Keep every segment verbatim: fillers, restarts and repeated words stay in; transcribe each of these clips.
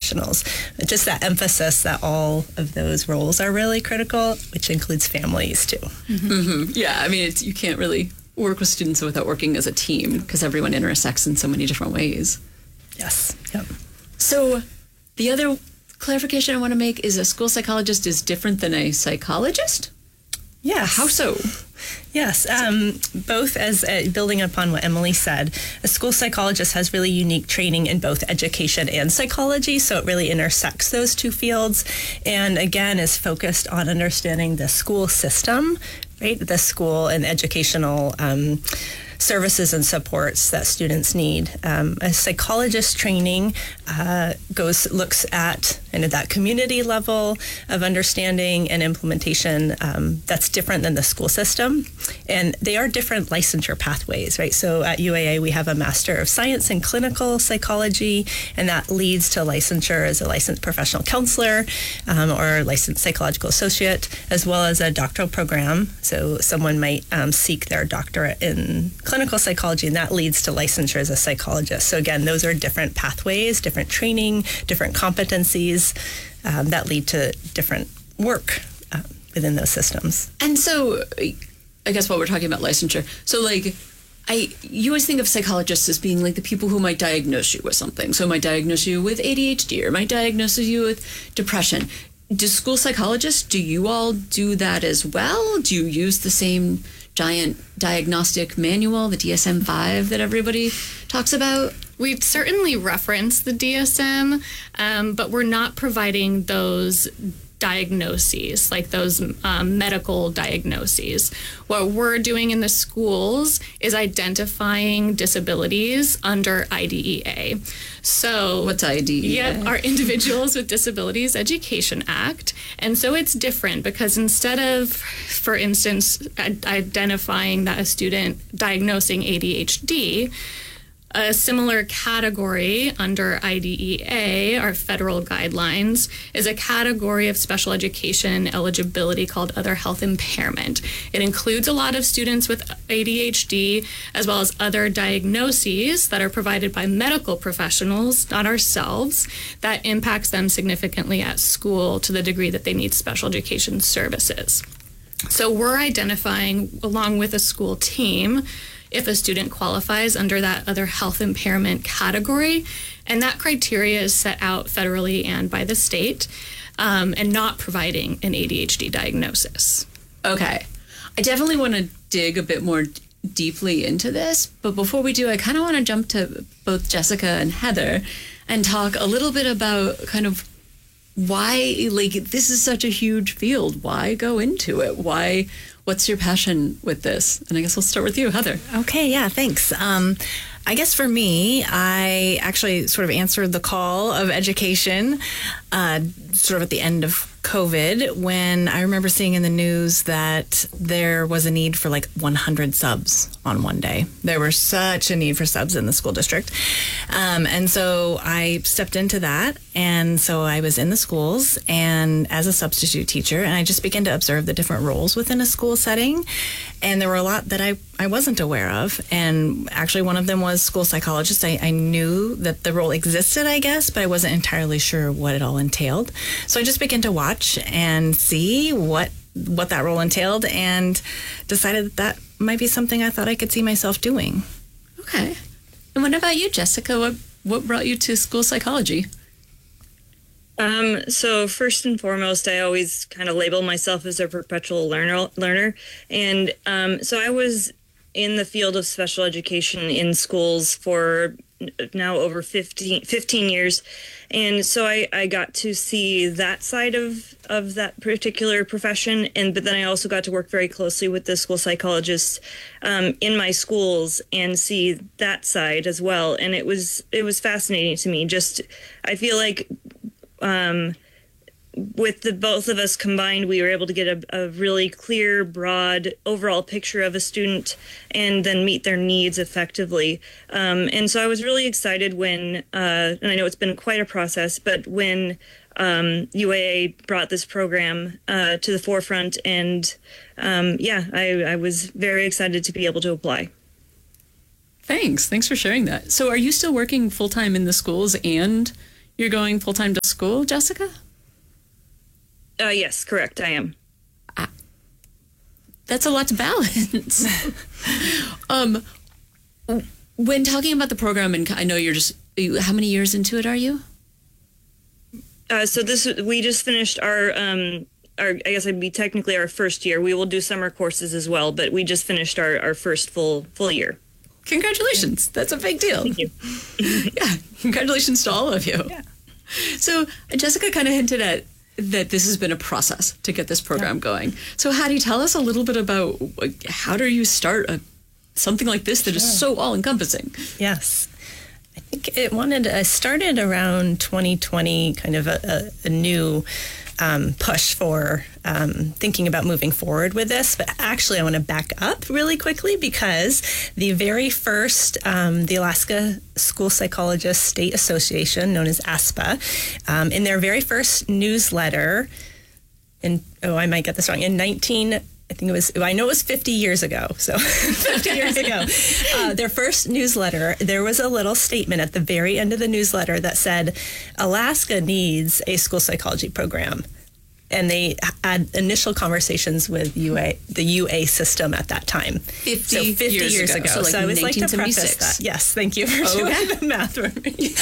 professionals. Just that emphasis that all of those roles are really critical, which includes families too. Mm-hmm. Mm-hmm. Yeah, I mean, it's, you can't really work with students without working as a team because everyone intersects in so many different ways. Yes. Yep. So the other clarification I want to make is a school psychologist is different than a psychologist? Yeah. How so? Yes, um, both as uh, building upon what Emily said, a school psychologist has really unique training in both education and psychology, so it really intersects those two fields, and again is focused on understanding the school system, right? The school and educational um, services and supports that students need. Um, a psychologist training uh, goes looks at and at that community level of understanding and implementation um, that's different than the school system. And they are different licensure pathways, right? So at U A A, we have a Master of Science in Clinical Psychology, and that leads to licensure as a licensed professional counselor um, or licensed psychological associate, as well as a doctoral program. So someone might um, seek their doctorate in clinical psychology, and that leads to licensure as a psychologist. So again, those are different pathways, different training, different competencies um, that lead to different work uh, within those systems. And so I guess while we're talking about licensure, so like I, you always think of psychologists as being like the people who might diagnose you with something. So might diagnose you with A D H D or might diagnose you with depression. Do school psychologists, do you all do that as well? Do you use the same giant diagnostic manual, the D S M five that everybody talks about? We've certainly referenced the D S M, um, but we're not providing those diagnoses, like those um, medical diagnoses. What we're doing in the schools is identifying disabilities under I D E A. So what's I D E A? Yeah, our Individuals with Disabilities Education Act. And so it's different because instead of, for instance, identifying that a student diagnosing A D H D, a similar category under I D E A, our federal guidelines, is a category of special education eligibility called other health impairment. It includes a lot of students with A D H D as well as other diagnoses that are provided by medical professionals, not ourselves, that impacts them significantly at school to the degree that they need special education services. So we're identifying, along with a school team, if a student qualifies under that other health impairment category. And that criteria is set out federally and by the state, um, and not providing an A D H D diagnosis. Okay. I definitely want to dig a bit more deeply into this, but before we do, I kind of want to jump to both Jessica and Heather and talk a little bit about kind of why, like, this is such a huge field. Why go into it? Why... What's your passion with this? And I guess we'll start with you, Heather. Okay, yeah, thanks. Um, I guess for me, I actually sort of answered the call of education uh, sort of at the end of COVID when I remember seeing in the news that there was a need for like one hundred subs on one day. There was such a need for subs in the school district. Um, and so I stepped into that. And so I was in the schools and as a substitute teacher, and I just began to observe the different roles within a school setting. And there were a lot that I, I wasn't aware of. And actually one of them was school psychologist. I, I knew that the role existed, I guess, but I wasn't entirely sure what it all entailed. So I just began to watch and see what what that role entailed and decided that that might be something I thought I could see myself doing. Okay. And what about you, Jessica? What what brought you to school psychology? Um, so first and foremost, I always kind of label myself as a perpetual learner. learner. And um, so I was in the field of special education in schools for now over fifteen, fifteen years. And so I, I got to see that side of, of that particular profession. And but then I also got to work very closely with the school psychologists um, in my schools and see that side as well. And it was it was fascinating to me. Just I feel like um, with the both of us combined, we were able to get a, a really clear, broad, overall picture of a student and then meet their needs effectively. Um, and so I was really excited when, uh, and I know it's been quite a process, but when um, U A A brought this program uh, to the forefront, and um, yeah, I, I was very excited to be able to apply. Thanks. Thanks for sharing that. So are you still working full-time in the schools and you're going full-time to school, Jessica? Uh, yes, correct. I am. That's a lot to balance. um, when talking about the program, and I know you're just, how many years into it are you? Uh, so this we just finished our, um, our, I guess it'd be technically our first year. We will do summer courses as well, but we just finished our, our first full full year. Congratulations. That's a big deal. Thank you. Yeah, congratulations to all of you. Yeah. So Jessica kind of hinted at that this has been a process to get this program yeah. going. So Hattie, tell us a little bit about how do you start a, something like this that sure. is so all-encompassing? Yes. I think it wanted, I started around twenty twenty, kind of a, a, a new um, push for um, thinking about moving forward with this. But actually, I want to back up really quickly because the very first, um, the Alaska School Psychologists State Association, known as ASPA, um, in their very first newsletter, in, oh, I might get this wrong, in nineteen I think it was, I know it was fifty years ago, so fifty years ago. Uh, their first newsletter, there was a little statement at the very end of the newsletter that said, Alaska needs a school psychology program. And they had initial conversations with U A, the U A system at that time. fifty, so fifty years, years ago. ago. So, like so I would like to preface that. Yes, thank you for doing okay. the math for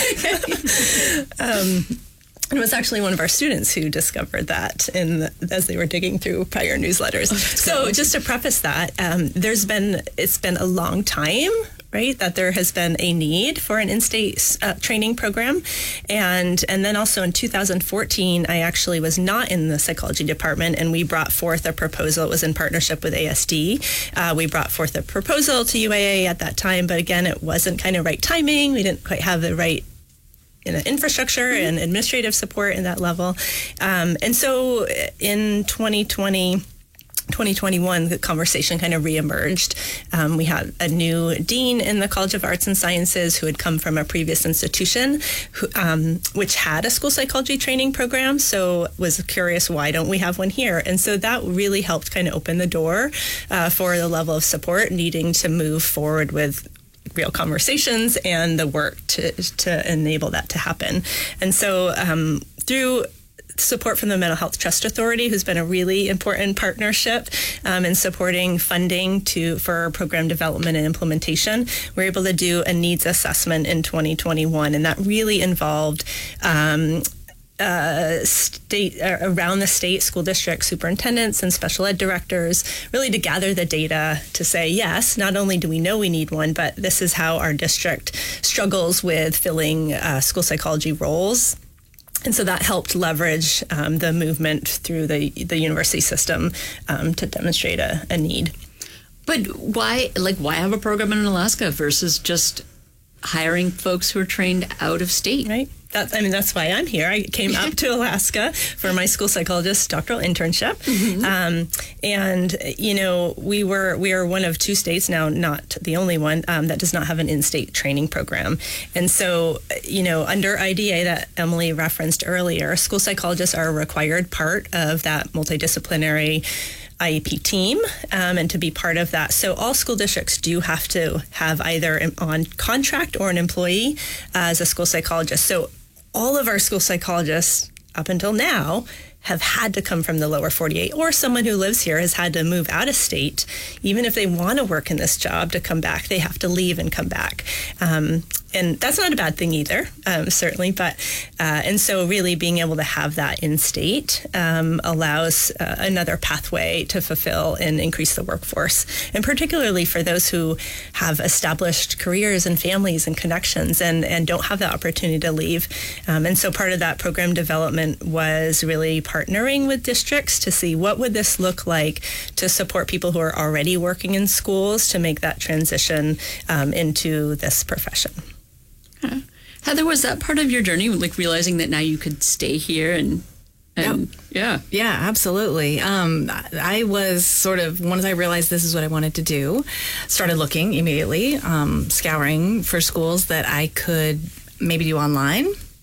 me. um, And it was actually one of our students who discovered that in the, as they were digging through prior newsletters. Oh, so cool. Just to preface that, um, there's been, it's been a long time, right, that there has been a need for an in-state uh, training program. And and then also in two thousand fourteen, I actually was not in the psychology department, and we brought forth a proposal. It was in partnership with A S D. Uh, we brought forth a proposal to U A A at that time, but again, it wasn't kind of right timing. We didn't quite have the right in infrastructure mm-hmm. and administrative support in that level. Um, and so in twenty twenty, twenty twenty-one, the conversation kind of reemerged. Um, we had a new dean in the College of Arts and Sciences who had come from a previous institution, who, um, which had a school psychology training program. So was curious, why don't we have one here? And so that really helped kind of open the door uh, for the level of support needing to move forward with real conversations and the work to to enable that to happen. And so um, through support from the Mental Health Trust Authority, who's been a really important partnership um, in supporting funding to for program development and implementation, we're able to do a needs assessment in twenty twenty-one, and that really involved um, Uh, state uh, around the state school district superintendents and special ed directors, really to gather the data to say, yes, not only do we know we need one, but this is how our district struggles with filling uh, school psychology roles. And so that helped leverage um, the movement through the the university system um, to demonstrate a, a need. But why, like, why have a program in Alaska versus just hiring folks who are trained out of state? Right. That's, I mean, that's why I'm here. I came up to Alaska for my school psychologist doctoral internship. Mm-hmm. Um, and, you know, we were, we are one of two states now, not the only one, um, that does not have an in-state training program. And so, you know, under I D A that Emily referenced earlier, school psychologists are a required part of that multidisciplinary I E P team um, and to be part of that. So all school districts do have to have either an on contract or an employee uh, as a school psychologist. So all of our school psychologists up until now have had to come from the lower forty-eight, or someone who lives here has had to move out of state. Even if they want to work in this job to come back, they have to leave and come back. Um, and that's not a bad thing either, um, certainly. But uh, and so really being able to have that in state um, allows uh, another pathway to fulfill and increase the workforce. And particularly for those who have established careers and families and connections and, and don't have the opportunity to leave. Um, and so part of that program development was really partnering with districts to see what would this look like to support people who are already working in schools to make that transition um, into this profession. Okay. Heather, was that part of your journey, like realizing that now you could stay here and and yep. yeah yeah absolutely um, I was sort of, once I realized this is what I wanted to do, started looking immediately, um, scouring for schools that I could maybe do online.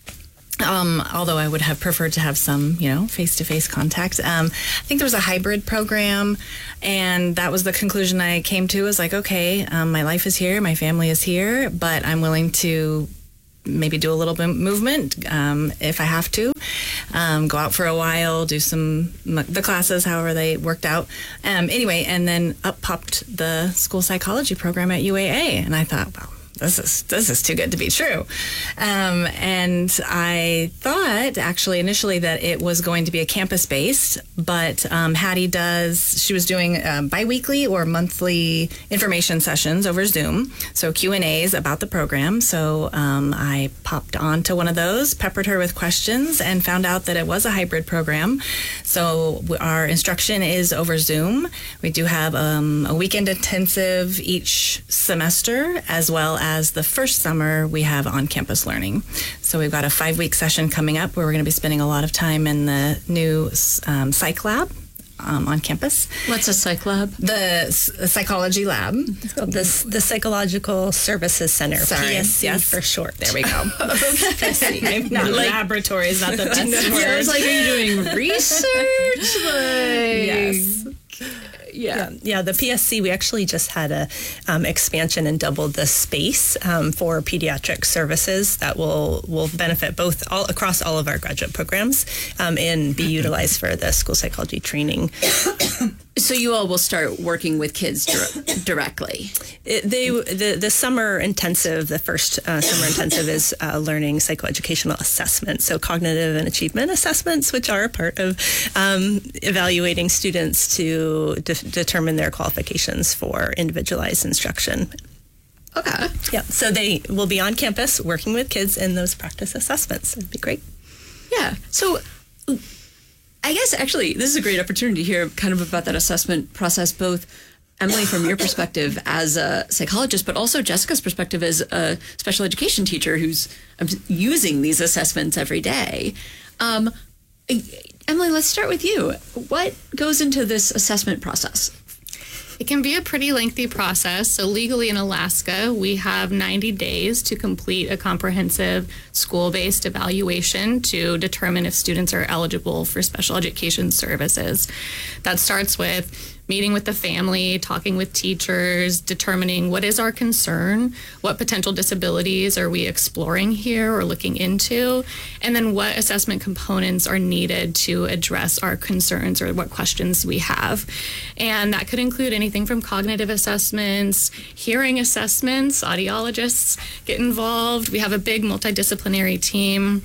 Um, although I would have preferred to have some, you know, face-to-face contact. Um, I think there was a hybrid program, and that was the conclusion I came to. Was like, okay, um, my life is here, my family is here, but I'm willing to maybe do a little bit of movement um, if I have to. um, go out for a while, do some the classes, however they worked out. Um, anyway, and then up popped the school psychology program at U A A, and I thought, wow, this is this is too good to be true. Um, and I thought actually initially that it was going to be a campus based, but um, Hattie does, she was doing um, biweekly or monthly information sessions over Zoom, so Q and A's about the program. So um, I popped onto one of those, peppered her with questions, and found out that it was a hybrid program. So our instruction is over Zoom. We do have um, a weekend intensive each semester, as well as As the first summer we have on-campus learning. So we've got a five-week session coming up where we're going to be spending a lot of time in the new um, psych lab um, on campus. What's a psych lab? The s- psychology lab. It's called the, the Psychological Services Center, Sorry, P S C yes. for short. There we go. Not like, laboratory is not the best word. Yeah, I was like, are you doing research? Like, Yes. Yeah. Yeah, yeah. The P S C, we actually just had a um, expansion and doubled the space um, for pediatric services that will will benefit both all across all of our graduate programs um, and be utilized for the school psychology training. So you all will start working with kids dir- directly. It, they the the summer intensive, the first uh, summer intensive is uh, learning psychoeducational assessments, so cognitive and achievement assessments, which are a part of um, evaluating students to de- determine their qualifications for individualized instruction. Okay. Yeah, so they will be on campus working with kids in those practice assessments. It'd be great. Yeah. So I guess actually this is a great opportunity to hear kind of about that assessment process, both Emily, from your perspective as a psychologist, but also Jessica's perspective as a special education teacher who's using these assessments every day. Um, Emily, let's start with you. What goes into this assessment process? It can be a pretty lengthy process. So legally in Alaska, we have ninety days to complete a comprehensive school-based evaluation to determine if students are eligible for special education services. That starts with meeting with the family, talking with teachers, determining what is our concern, what potential disabilities are we exploring here or looking into, and then what assessment components are needed to address our concerns or what questions we have. And that could include anything from cognitive assessments, hearing assessments, audiologists get involved. We have a big multidisciplinary team.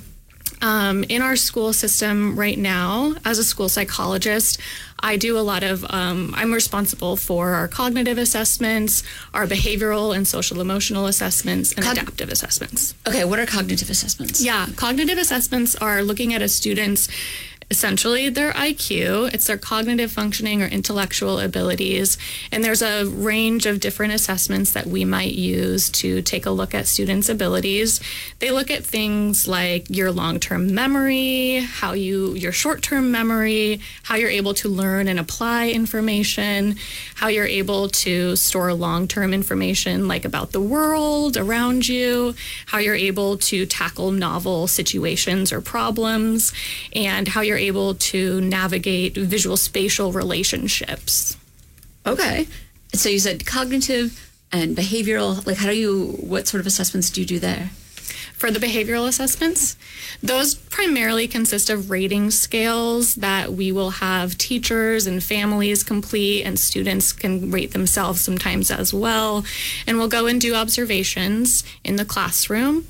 Um, in our school system right now, as a school psychologist, I do a lot of, um, I'm responsible for our cognitive assessments, our behavioral and social emotional assessments, and Cog- adaptive assessments. Okay, what are cognitive assessments? Yeah, cognitive assessments are looking at a student's essentially their I Q, it's their cognitive functioning or intellectual abilities, and there's a range of different assessments that we might use to take a look at students' abilities. They look at things like your long-term memory, how you, your short-term memory, how you're able to learn and apply information, how you're able to store long-term information like about the world around you, how you're able to tackle novel situations or problems, and how you're able to navigate visual spatial relationships. Okay. So you said cognitive and behavioral. Like, how do you, what sort of assessments do you do there? For the behavioral assessments, those primarily consist of rating scales that we will have teachers and families complete, and students can rate themselves sometimes as well. And we'll go and do observations in the classroom,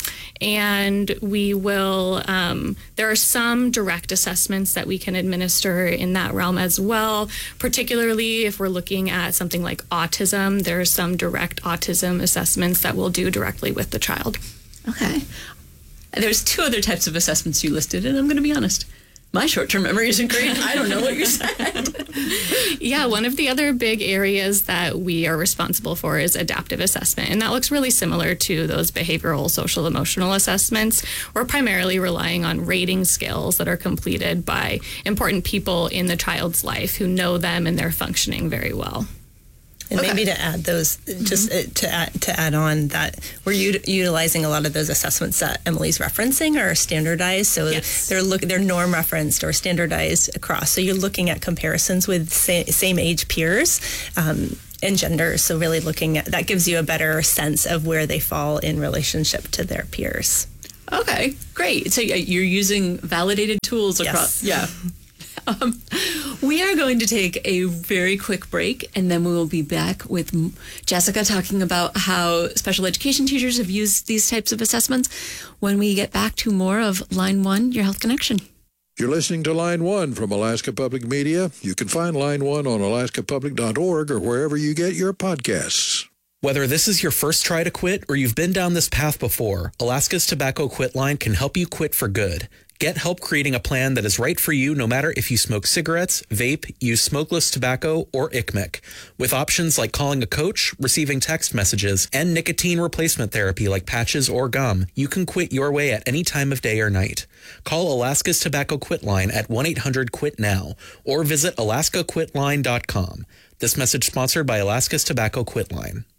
and we will, um, there are some direct assessments that we can administer in that realm as well, particularly if we're looking at something like autism. There are some direct autism assessments that we'll do directly with the child. Okay. There's two other types of assessments you listed, and I'm going to be honest. My short-term memory isn't great. I don't know what you said. Yeah, one of the other big areas that we are responsible for is adaptive assessment, and that looks really similar to those behavioral, social, emotional assessments. We're primarily relying on rating scales that are completed by important people in the child's life who know them and they're functioning very well. And Okay. maybe to add those, just uh, to add, to add on that, we're u- utilizing a lot of those assessments that Emily's referencing are standardized. So Yes. they're look they're norm referenced or standardized across. So you're looking at comparisons with sa- same age peers. Um, and genders. So really looking at that gives you a better sense of where they fall in relationship to their peers. Okay, great. So you're using validated tools across. Yes. Yeah. Um, we are going to take a very quick break, and then we will be back with Jessica talking about how special education teachers have used these types of assessments when we get back to more of Line One, Your Health Connection. You're listening to Line One from Alaska Public Media. You can find Line One on alaska public dot org or wherever you get your podcasts. Whether this is your first try to quit or you've been down this path before, Alaska's Tobacco Quit Line can help you quit for good. Get help creating a plan that is right for you no matter if you smoke cigarettes, vape, use smokeless tobacco, or I C M I C. With options like calling a coach, receiving text messages, and nicotine replacement therapy like patches or gum, you can quit your way at any time of day or night. Call Alaska's Tobacco Quit Line at one eight hundred quit now or visit alaska quit line dot com. This message sponsored by Alaska's Tobacco Quit Line.